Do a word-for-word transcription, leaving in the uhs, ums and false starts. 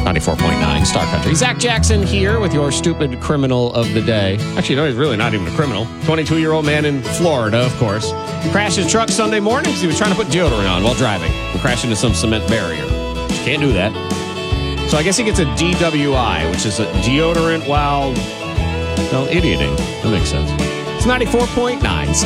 ninety-four point nine Star Country. Zach Jackson here with your stupid criminal of the day. Actually, no, he's really not even a criminal. twenty-two-year-old man in Florida, of course. He crashed his truck Sunday morning because he was trying to put deodorant on while driving and crashed into some cement barrier. Can't do that. So I guess he gets a D W I, which is a deodorant while, well, idioting. That makes sense. It's ninety-four point nine Star